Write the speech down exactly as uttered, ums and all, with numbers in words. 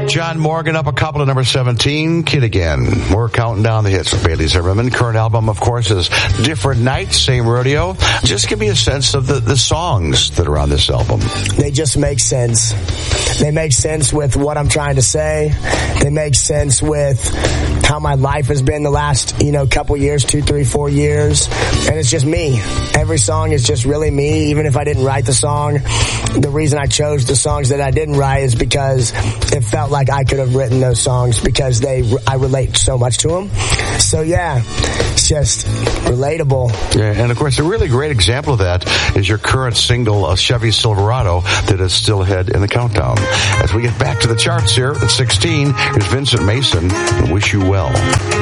John Morgan up a couple to number seventeen, Kid Again. We're counting down the hits with Bailey Zimmerman. Current album, of course, is Different Nights, Same Rodeo. Just give me a sense of the, the songs that are on this album. They just make sense. They make sense with what I'm trying to say. They make sense with how my life has been the last, you know, couple years, two, three, four years. And it's just me. Every song is just really me. Even if I didn't write the song, the reason I chose the songs that I didn't write is because it felt like I could have written those songs because they, I relate so much to them. So yeah, it's just relatable. Yeah, and of course, a really great example of that is your current single, uh, Chevy Silverado, that is still ahead in the countdown. As we get back to the charts here at sixteen, here's Vincent Mason, Wish You Well.